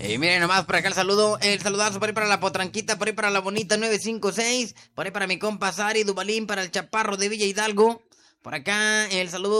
Miren nomás por acá el saludazo por ahí para la potranquita, por ahí para la bonita 956, por ahí para mi compa Sari Dubalín, para el chaparro de Villa Hidalgo. Por acá el saludo